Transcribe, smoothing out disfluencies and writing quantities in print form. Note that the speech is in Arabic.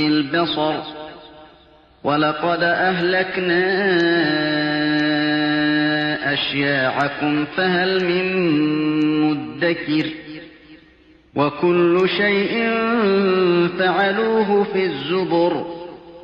البصر ولقد أهلكنا أشياعكم فهل من مدكر وكل شيء فعلوه في الزبر